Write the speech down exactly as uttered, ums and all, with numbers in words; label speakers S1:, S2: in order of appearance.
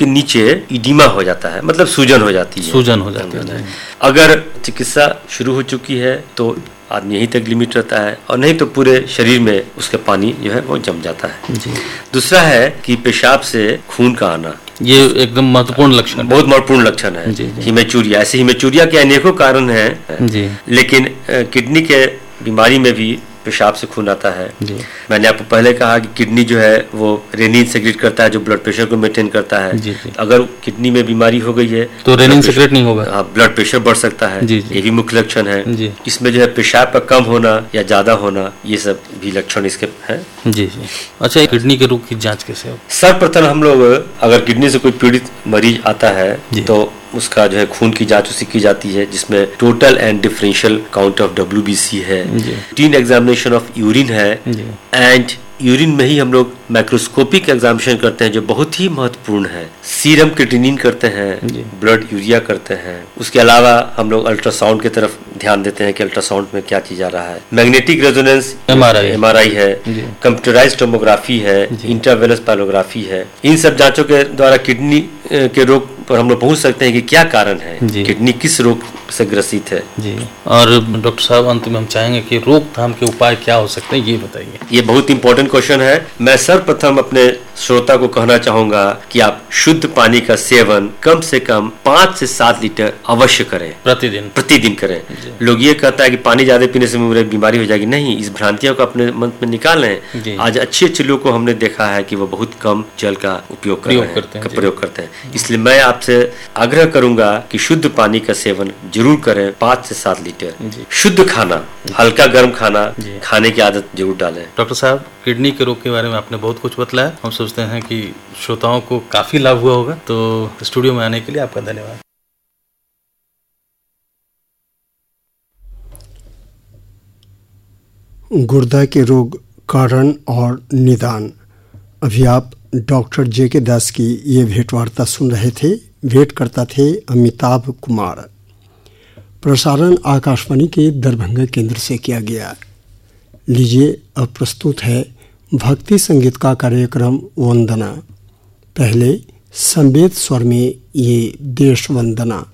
S1: के नीचे इडिमा हो जाता है, मतलब सूजन हो जाती है,
S2: सूजन हो जाती है।
S1: अगर चिकित्सा शुरू हो चुकी है तो आदमी यहीं तक लिमिट रहता है, और नहीं तो पूरे शरीर में उसका पानी जो है वो जम जाता है जी। दूसरा है कि पेशाब से खून का आना,
S2: ये एकदम महत्वपूर्ण लक्षण,
S1: बहुत महत्वपूर्ण लक्षण है। हिमेचूरिया, ऐसे हिमेचूरिया के अनेकों कारण हैं जी, लेकिन किडनी के बीमारी में भी पेशाब से खून आता है जी। मैंने आपको पहले कहा कि किडनी जो है वो रेनिन सेक्रेट करता है जो ब्लड प्रेशर को मेंटेन करता है जी, जी। अगर किडनी में बीमारी हो गई है
S2: तो रेनिन सेक्रेट नहीं होगा,
S1: हाँ, ब्लड प्रेशर बढ़ सकता है जी, जी। ये भी मुख्य लक्षण है जी। इसमें जो है पेशाब का कम होना या ज्यादा होना, ये सब भी लक्षण इसके हैं
S2: जी जी। अच्छा, किडनी के रोग की जांच कैसे हो?
S1: सर्वप्रथम हम लोग अगर किडनी से कोई पीड़ित मरीज आता है तो उसका जो है खून की जांच उसी की जाती है, जिसमें total and differential count of W B C है, रूटीन एग्जामिनेशन ऑफ यूरिन है, एंड यूरिन में ही हम लोग माइक्रोस्कोपिक एग्जामिनेशन करते हैं जो बहुत ही महत्वपूर्ण है। सीरम क्रिएटिनिन करते हैं, ब्लड यूरिया करते हैं। उसके अलावा हम लोग अल्ट्रासाउंड की तरफ ध्यान देते हैं कि अल्ट्रासाउंड में क्या चीज आ रहा है। मैग्नेटिक रेजोनेंस एमआरआई एमआरआई है, कंप्यूटराइज्ड टोमोग्राफी है, इंट्रावेनस पाइलोग्राफी है। इन सब जांचों के द्वारा किडनी के रोग पर हम लोग पहुंच सकते हैं कि क्या कारण है, किडनी किस रोग से ग्रसित है
S2: जी। और डॉक्टर साहब, अंत में हम चाहेंगे कि रोकथाम के उपाय क्या हो सकते हैं, ये बताइए।
S1: ये बहुत इंपॉर्टेंट क्वेश्चन है। मैं सर्वप्रथम अपने श्रोता को कहना चाहूंगा कि आप शुद्ध पानी का सेवन कम से कम पाँच से सात लीटर अवश्य करें,
S2: प्रतिदिन
S1: प्रतिदिन करें। लोग ये कहता है कि पानी ज्यादा पीने से मुझे बीमारी हो जाएगी, नहीं, इस भ्रांतियों को अपने मन में निकाल लें। आज अच्छे अच्छे लोगों को हमने देखा है कि वो बहुत कम जल का उपयोग करते हैं, प्रयोग करते हैं। इसलिए मैं आपसे आग्रह करूंगा कि शुद्ध पानी का सेवन जरूर करें, पाँच से सात लीटर। शुद्ध खाना, हल्का गर्म खाना खाने की आदत जरूर डालें।
S2: डॉक्टर साहब, किडनी के रोग के बारे में आपने बहुत कुछ बतलाया। हम सोचते हैं कि श्रोताओं को काफी लाभ हुआ होगा। तो स्टूडियो में आने के लिए आपका धन्यवाद।
S3: गुर्दा के रोग, कारण और निदान। अभी आप डॉक्टर जे के दास की ये भेंटवार्ता सुन रहे थे। भेंट करता थे अमिताभ कुमार। प्रसारण आकाशवाणी के दरभंगा केंद्र से किया गया। लीजिए, अब प्रस्तुत है भक्ति संगीत का कार्यक्रम वंदना। पहले संवेद स्वर में ये देश वंदना।